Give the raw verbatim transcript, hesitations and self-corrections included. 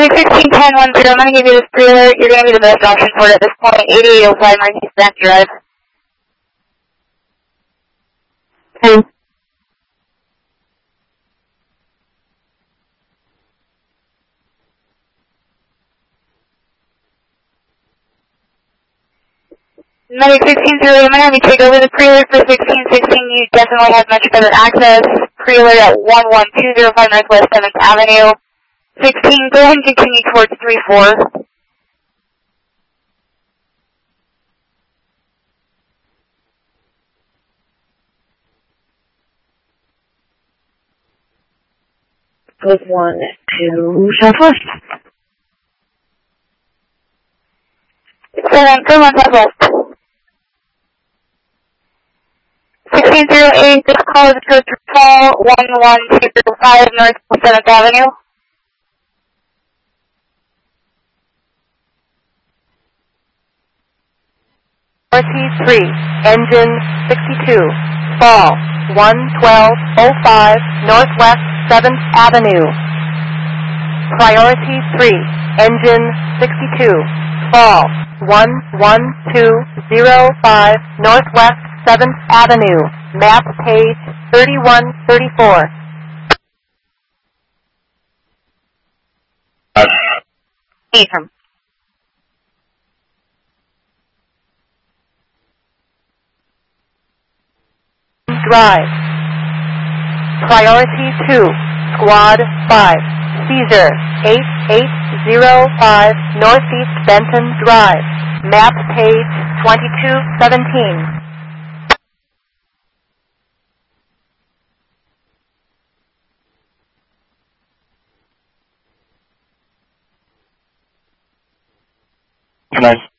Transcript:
Medic sixteen ten one zero, I'm going to give you this pre-alert. You're going to be the best option for it at this point. eighty-eight oh five Northeast Bank Drive. Okay. Medic sixteen zero, I'm going to have you take over the pre-alert for sixteen sixteen. You definitely have much better access. Pre-alert at one one two zero five Northwest seventh Avenue. sixteen, go ahead and continue towards three four. Goes one to Southwest. seven, go on Southwest. sixteen zero eight, this call is code to call one one two zero five North seventh Avenue. Priority three, engine sixty-two, fall, one twelve oh five Northwest seventh Avenue. Priority three, engine sixty-two, fall, one one two zero five Northwest seventh Avenue, map page thirty-one thirty-four. Ephraim. Drive. Priority two, Squad five, Caesar eight eight zero five Northeast Benton Drive, map page twenty-two seventeen. Nice.